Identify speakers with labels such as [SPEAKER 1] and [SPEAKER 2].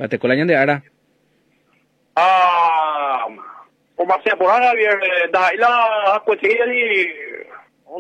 [SPEAKER 1] te cola de ara.
[SPEAKER 2] Como se por ahora, da la cuestión